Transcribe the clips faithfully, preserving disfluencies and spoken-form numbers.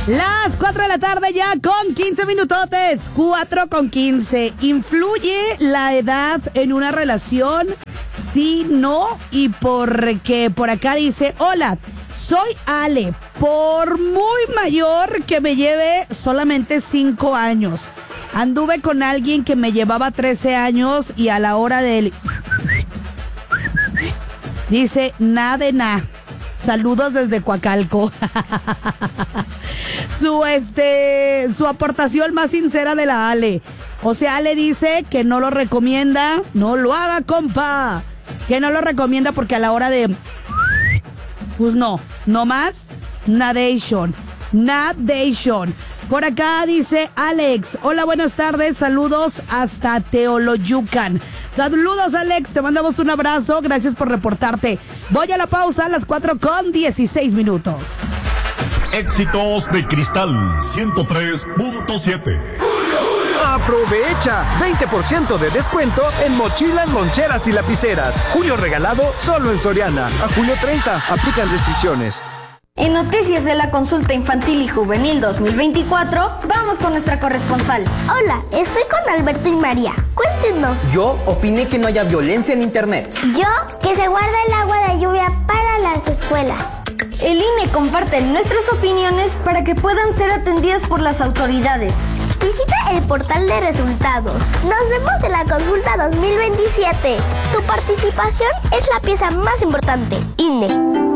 Las cuatro de la tarde ya con quince minutotes, cuatro con quince. ¿Influye la edad en una relación? Sí, no, y porque por acá dice, hola, soy Ale, por muy mayor que me lleve solamente cinco años. Anduve con alguien que me llevaba trece años y a la hora del... Dice, nada de nada. Saludos desde Coacalco. Su este su aportación más sincera de la Ale. O sea, Ale dice que no lo recomienda. No lo haga, compa. Que no lo recomienda porque a la hora de... Pues no, no más. Nadation. Nadation. Por acá dice Alex, hola, buenas tardes, saludos hasta Teoloyucan. Saludos, Alex, te mandamos un abrazo, gracias por reportarte. Voy a la pausa a las cuatro con dieciséis minutos. Éxitos de Cristal ciento tres punto siete. Aprovecha veinte por ciento de descuento en mochilas, loncheras y lapiceras. Julio regalado solo en Soriana. A julio treinta, aplican restricciones. En Noticias de la Consulta Infantil y Juvenil dos mil veinticuatro, vamos con nuestra corresponsal. Hola, estoy con Alberto y María. Cuéntenos. Yo opiné que no haya violencia en internet. Yo, que se guarda el agua de lluvia para las escuelas. El I N E comparte nuestras opiniones para que puedan ser atendidas por las autoridades. Visita el portal de resultados. Nos vemos en la consulta dos mil veintisiete. Tu participación es la pieza más importante. I N E.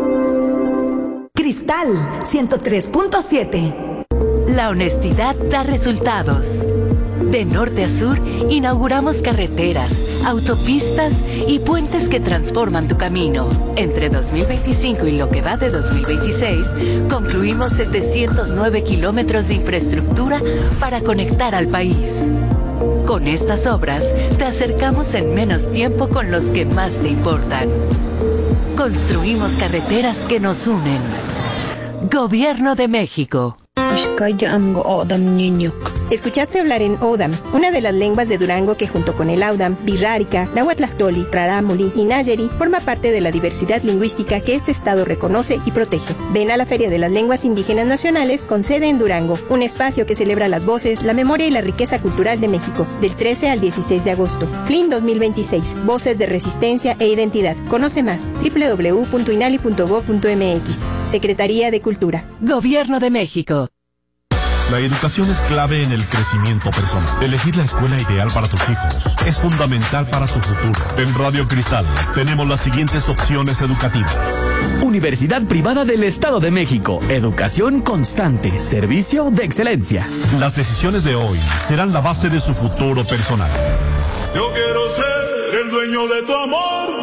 Cristal ciento tres punto siete. La honestidad da resultados. De norte a sur, inauguramos carreteras, autopistas y puentes que transforman tu camino. Entre dos mil veinticinco y lo que va de dos mil veintiséis, concluimos setecientos nueve kilómetros de infraestructura para conectar al país. Con estas obras, te acercamos en menos tiempo con los que más te importan. Construimos carreteras que nos unen. Gobierno de México. Escuchaste hablar en Odam, una de las lenguas de Durango que junto con el Audam, Birrárica, Nahuatlactoli, Rarámuri y Nayeri forma parte de la diversidad lingüística que este estado reconoce y protege. Ven a la Feria de las Lenguas Indígenas Nacionales con sede en Durango, un espacio que celebra las voces, la memoria y la riqueza cultural de México, del trece al dieciséis de agosto. F L I N dos mil veintiséis, Voces de Resistencia e Identidad. Conoce más, doble u doble u doble u punto inali punto gob punto eme equis. Secretaría de Cultura. Gobierno de México. La educación es clave en el crecimiento personal. Elegir la escuela ideal para tus hijos es fundamental para su futuro. En Radio Cristal tenemos las siguientes opciones educativas. Universidad Privada del Estado de México. Educación constante. Servicio de excelencia. Las decisiones de hoy serán la base de su futuro personal. Yo quiero ser el dueño de tu amor.